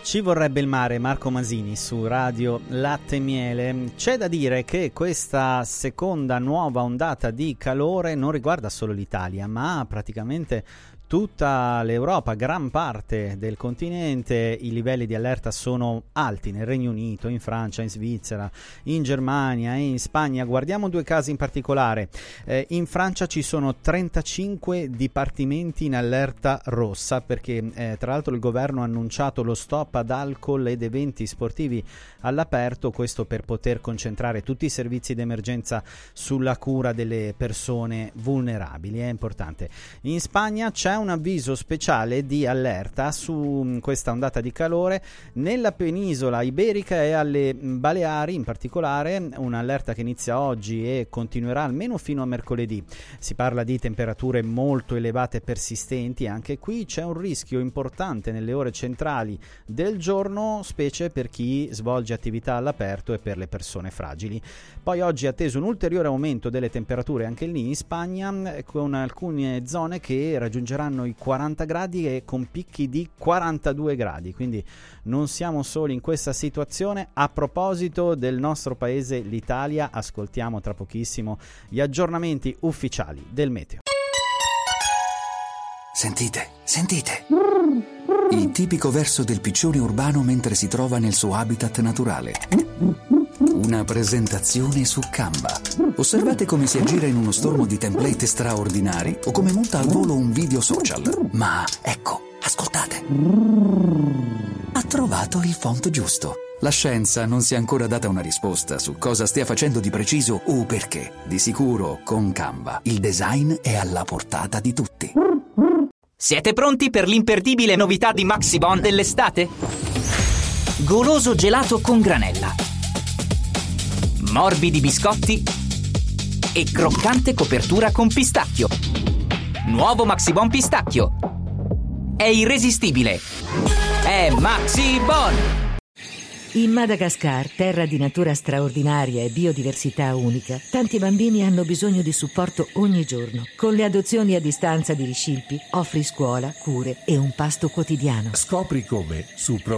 Ci vorrebbe il mare, Marco Masini su Radio Latte e Miele. C'è da dire che questa seconda nuova ondata di calore non riguarda solo l'Italia, ma praticamente tutta l'Europa, gran parte del continente. I livelli di allerta sono alti nel Regno Unito, in Francia, in Svizzera, in Germania e in Spagna. Guardiamo due casi in particolare. In Francia ci sono 35 dipartimenti in allerta rossa perché tra l'altro il governo ha annunciato lo stop ad alcol ed eventi sportivi all'aperto, questo per poter concentrare tutti i servizi d'emergenza sulla cura delle persone vulnerabili. È importante. In Spagna c'è un avviso speciale di allerta su questa ondata di calore nella penisola iberica e alle Baleari in particolare, un'allerta che inizia oggi e continuerà almeno fino a mercoledì. Si parla di temperature molto elevate e persistenti, anche qui c'è un rischio importante nelle ore centrali del giorno, specie per chi svolge attività all'aperto e per le persone fragili. Poi oggi è atteso un ulteriore aumento delle temperature anche lì in Spagna, con alcune zone che raggiungeranno i 40 gradi e con picchi di 42 gradi, quindi non siamo soli in questa situazione. A proposito del nostro paese, l'Italia, ascoltiamo tra pochissimo gli aggiornamenti ufficiali del meteo. Sentite, sentite! Il tipico verso del piccione urbano mentre si trova nel suo habitat naturale. Una presentazione su Canva. Osservate come si aggira in uno stormo di template straordinari o come monta al volo un video social. Ma ecco, ascoltate. Ha trovato il font giusto. La scienza non si è ancora data una risposta su cosa stia facendo di preciso o perché. Di sicuro, con Canva, il design è alla portata di tutti. Siete pronti per l'imperdibile novità di Maxibon dell'estate? Goloso gelato con granella, morbidi biscotti e croccante copertura con pistacchio. Nuovo Maxibon pistacchio. È irresistibile. È Maxibon! In Madagascar, terra di natura straordinaria e biodiversità unica, tanti bambini hanno bisogno di supporto ogni giorno. Con le adozioni a distanza di Riscilpi offri scuola, cure e un pasto quotidiano. Scopri come su